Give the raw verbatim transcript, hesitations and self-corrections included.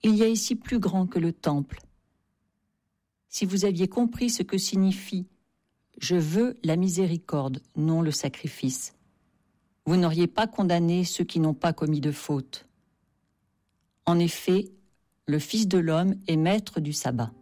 Il y a ici plus grand que le temple. Si vous aviez compris ce que signifie « Je veux la miséricorde, non le sacrifice », vous n'auriez pas condamné ceux qui n'ont pas commis de faute. En effet, le Fils de l'homme est maître du sabbat.